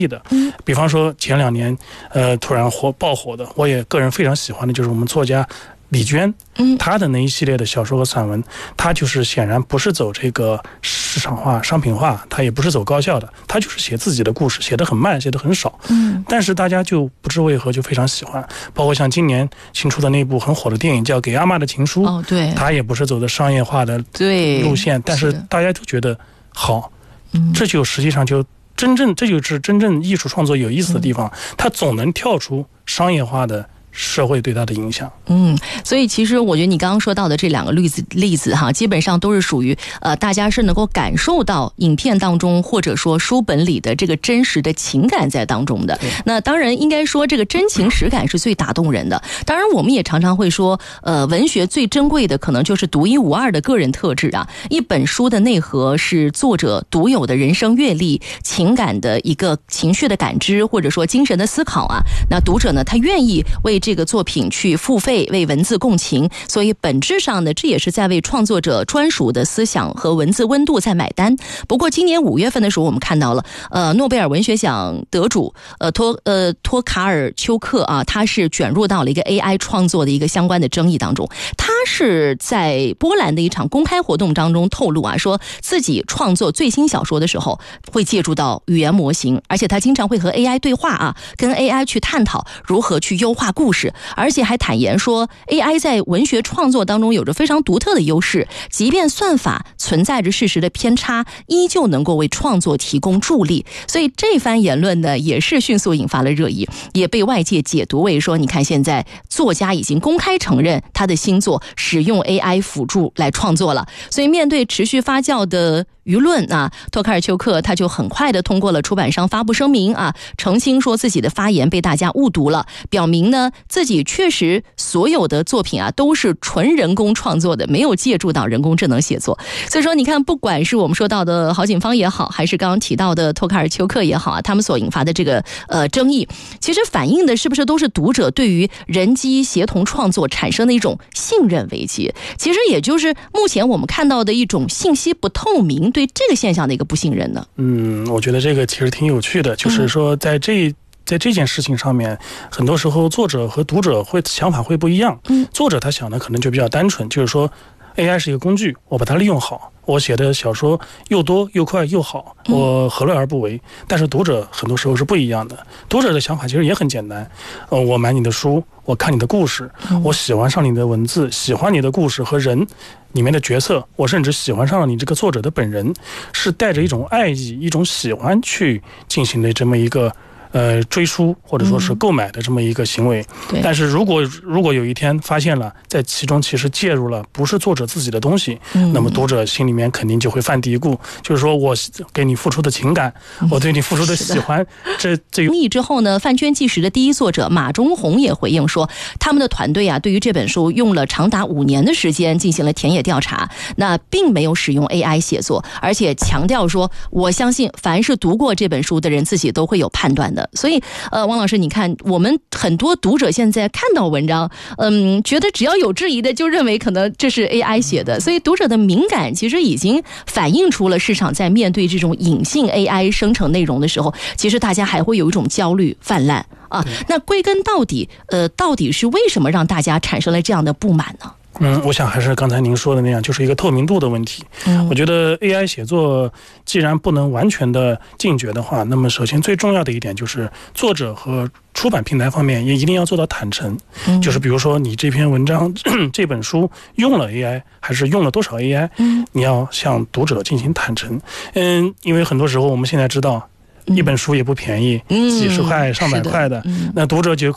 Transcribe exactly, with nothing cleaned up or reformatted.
的，比方说前两年呃突然火爆火的，我也个人非常喜欢的就是我们作家李娟，她的那一系列的小说和散文，她就是显然不是走这个市场化、商品化，她也不是走高效的，她就是写自己的故事，写得很慢，写得很少。嗯，但是大家就不知为何就非常喜欢，包括像今年新出的那部很火的电影叫《给阿嬷的情书》，哦，对，她也不是走的商业化的路线，但是大家都觉得好，嗯，这就实际上就真正这就是真正艺术创作有意思的地方，嗯，它总能跳出商业化的社会对它的影响。 嗯，所以其实我觉得你刚刚说到的这两个例子例子哈，基本上都是属于呃大家是能够感受到影片当中或者说书本里的这个真实的情感在当中的。那当然应该说这个真情实感是最打动人的。当然我们也常常会说，呃，文学最珍贵的可能就是独一无二的个人特质啊。一本书的内核是作者独有的人生阅历、情感的一个情绪的感知，或者说精神的思考啊。那读者呢，他愿意为这个作品去付费，为文字共情，所以本质上呢，这也是在为创作者专属的思想和文字温度在买单。不过今年五月份的时候，我们看到了，呃，诺贝尔文学奖得主呃托呃托卡尔丘克啊，他是卷入到了一个 A I 创作的一个相关的争议当中。他是在波兰的一场公开活动当中透露啊，说自己创作最新小说的时候会借助到语言模型，而且他经常会和 A I 对话啊，跟 A I 去探讨如何去优化故事，而且还坦言说 A I 在文学创作当中有着非常独特的优势，即便算法存在着事实的偏差，依旧能够为创作提供助力。所以这番言论呢，也是迅速引发了热议，也被外界解读为说，你看现在作家已经公开承认他的新作使用 A I 辅助来创作了。所以面对持续发酵的舆论啊，托卡尔丘克他就很快的通过了出版商发布声明啊，澄清说自己的发言被大家误读了，表明呢自己确实所有的作品啊都是纯人工创作的，没有借助到人工智能写作。所以说你看，不管是我们说到的郝景芳也好，还是刚刚提到的托卡尔丘克也好啊，他们所引发的这个呃争议，其实反映的是不是都是读者对于人机协同创作产生的一种信任危机？其实也就是目前我们看到的一种信息不透明对这个现象的一个不信任呢。 嗯，我觉得这个其实挺有趣的，就是说在这、嗯在这件事情上面，很多时候作者和读者会想法会不一样。嗯，作者他想的可能就比较单纯，就是说 A I 是一个工具，我把它利用好，我写的小说又多又快又好，我何乐而不为？但是读者很多时候是不一样的，读者的想法其实也很简单，呃，我买你的书，我看你的故事，我喜欢上你的文字，喜欢你的故事和人里面的角色，我甚至喜欢上了你这个作者的本人，是带着一种爱意、一种喜欢去进行的这么一个呃，追书或者说是购买的这么一个行为。嗯、但是如果如果有一天发现了在其中其实介入了不是作者自己的东西，嗯、那么读者心里面肯定就会犯嘀咕，就是说我给你付出的情感，嗯、我对你付出的喜欢，这这争议之后呢，饭圈纪实的第一作者马中红也回应说，他们的团队啊，对于这本书用了长达五年的时间进行了田野调查，那并没有使用 A I 写作，而且强调说，我相信凡是读过这本书的人自己都会有判断的。所以呃，王老师，你看我们很多读者现在看到文章，嗯，觉得只要有质疑的就认为可能这是 A I 写的，所以读者的敏感其实已经反映出了市场在面对这种隐性 A I 生成内容的时候，其实大家还会有一种焦虑泛滥啊。那归根到底，呃，到底是为什么让大家产生了这样的不满呢？ 嗯，我想还是刚才您说的那样，就是一个透明度的问题。嗯，我觉得 A I 写作既然不能完全的禁绝的话，那么首先最重要的一点就是作者和出版平台方面也一定要做到坦诚。嗯，就是比如说你这篇文章这本书用了 A I 还是用了多少 A I，嗯，你要向读者进行坦诚。嗯，因为很多时候我们现在知道一本书也不便宜，嗯、几十块上百块的，嗯、那读者就